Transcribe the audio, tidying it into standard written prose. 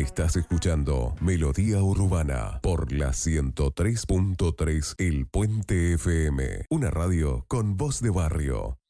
Estás escuchando Melodía Urbana por la 103.3 El Puente FM, una radio con voz de barrio.